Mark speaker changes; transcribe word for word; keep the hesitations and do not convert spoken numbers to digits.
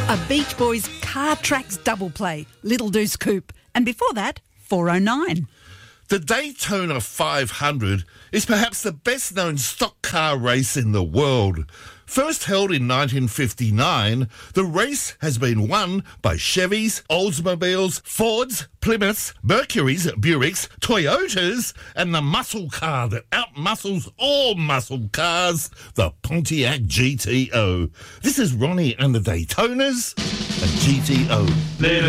Speaker 1: A Beach Boys Car Tracks double play, Little Deuce Coupe. And before that, four oh nine.
Speaker 2: The Daytona five hundred is perhaps the best-known stock car race in the world. First held in nineteen fifty-nine, the race has been won by Chevys, Oldsmobiles, Fords, Plymouths, Mercurys, Buicks, Toyotas, and the muscle car that outmuscles all muscle cars, the Pontiac G T O. This is Ronnie and the Daytonas and G T O.